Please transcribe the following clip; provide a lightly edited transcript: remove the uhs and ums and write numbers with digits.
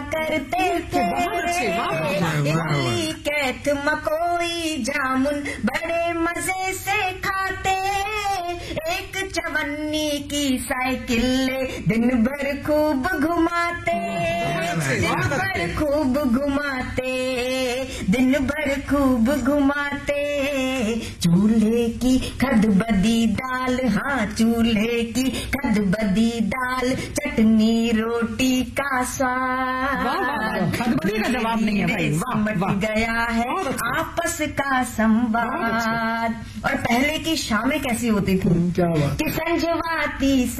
करते थे। इडली कैथ मकोई जामुन बड़े मजे से खाते। एक चवन्नी की साइकिल ले दिन भर खूब घुमाते। दिन भर खूब घुमाते, दिन भर खूब घुमाते। चूल्हे की खदबदी दाल, हाँ चूल्हे की खदबदी दाल, चटनी रोटी का स्वाद। खदबदी का जवाब नहीं है भाई, समझ गया है आपस का संवाद। और पहले की शामें कैसी होती थी क्या बात। कि संजवाती